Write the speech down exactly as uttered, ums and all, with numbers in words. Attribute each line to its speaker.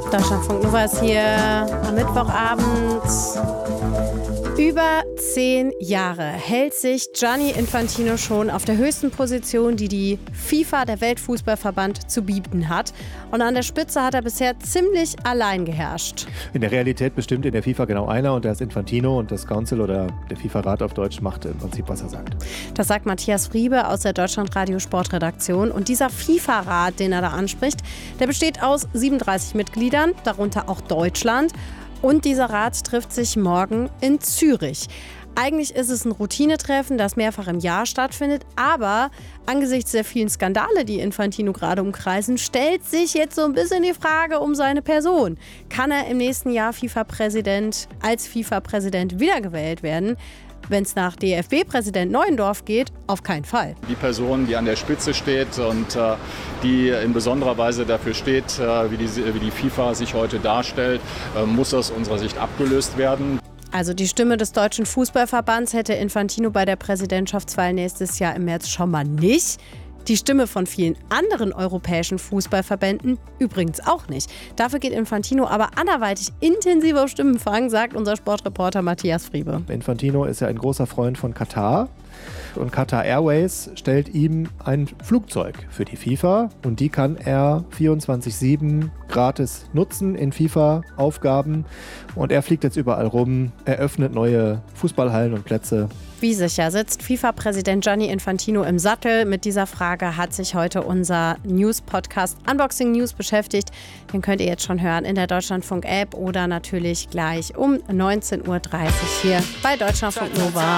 Speaker 1: Deutschlandfunk Nova ist hier am Mittwochabend. Über zehn Jahre hält sich Gianni Infantino schon auf der höchsten Position, die die FIFA, der Weltfußballverband, zu bieten hat. Und an der Spitze hat er bisher ziemlich allein geherrscht.
Speaker 2: In der Realität bestimmt in der FIFA genau einer und der ist Infantino und das Council oder der FIFA-Rat auf Deutsch macht im Prinzip, was er sagt.
Speaker 1: Das sagt Matthias Friebe aus der Deutschlandradio-Sportredaktion. Und dieser FIFA-Rat, den er da anspricht, der besteht aus siebenunddreißig Mitgliedern, darunter auch Deutschland. Und dieser Rat trifft sich morgen in Zürich. Eigentlich ist es ein Routinetreffen, das mehrfach im Jahr stattfindet. Aber angesichts der vielen Skandale, die Infantino gerade umkreisen, stellt sich jetzt so ein bisschen die Frage um seine Person. Kann er im nächsten Jahr FIFA-Präsident als FIFA-Präsident wiedergewählt werden? Wenn es nach D F B-Präsident Neuendorf geht, auf keinen Fall.
Speaker 3: Die Person, die an der Spitze steht und äh, die in besonderer Weise dafür steht, äh, wie, die, wie die FIFA sich heute darstellt, äh, muss aus unserer Sicht abgelöst werden.
Speaker 1: Also die Stimme des Deutschen Fußballverbands hätte Infantino bei der Präsidentschaftswahl nächstes Jahr im März schon mal nicht. Die Stimme von vielen anderen europäischen Fußballverbänden übrigens auch nicht. Dafür geht Infantino aber anderweitig intensiv auf Stimmenfang, sagt unser Sportreporter Matthias Friebe.
Speaker 2: Infantino ist ja ein großer Freund von Katar. Und Qatar Airways stellt ihm ein Flugzeug für die FIFA und die kann er vierundzwanzig sieben gratis nutzen in FIFA-Aufgaben. Und er fliegt jetzt überall rum, eröffnet neue Fußballhallen und Plätze.
Speaker 1: Wie sicher sitzt FIFA-Präsident Gianni Infantino im Sattel? Mit dieser Frage hat sich heute unser News-Podcast Unboxing News beschäftigt. Den könnt ihr jetzt schon hören in der Deutschlandfunk-App oder natürlich gleich um neunzehn Uhr dreißig hier bei Deutschlandfunk Nova.